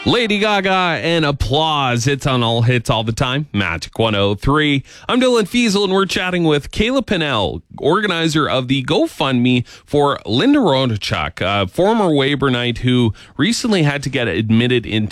Lady Gaga and Applause. It's on All Hits all the time. Magic 103. I'm Dylan Fiesel, and we're chatting with Kayla Pinnell, organizer of the GoFundMe for Linda Rodachuk, a former Weyburn-ite who recently had to get admitted into